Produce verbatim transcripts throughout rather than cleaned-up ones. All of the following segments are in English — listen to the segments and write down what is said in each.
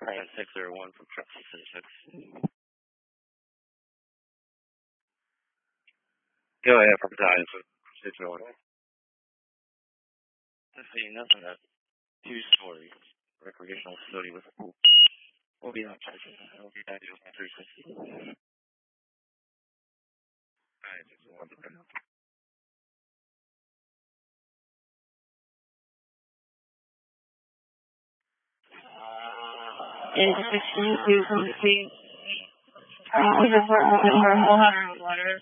Alright, six zero one from truck six zero six. Go ahead for battalion six zero one. Let's see, nothing at two story recreational facility with a pool. We'll be out charging. We'll be back to three sixty. Alright, six zero one. It's sixty-two from the sea. Uh, over for over one hundred water.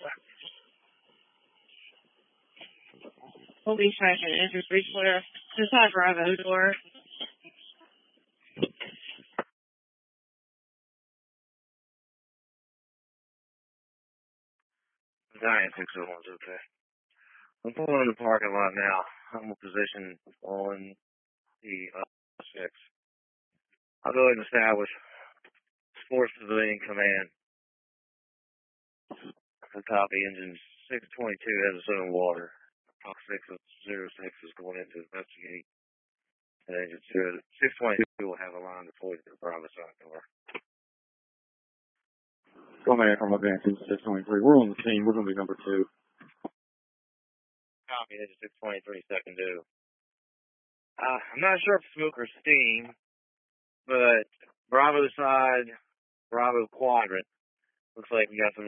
We'll be checking in just be clear. Just have Bravo door. Battalion six zero one's okay. I'm pulling in the parking lot now. I'm in position on the uh, six. I'll go ahead and establish Sports Pavilion Command. The copy engine six twenty-two has its own water. Talk six zero six is going in to investigate. And engine six twenty-two will have a line deployed to the Bravo side door. Command from Advancing six twenty-three. We're on the team. We're going to be number two. Copy engine six twenty-three, second due. Uh, I'm not sure if smoke or steam, but Bravo side, Bravo quadrant, looks like we got some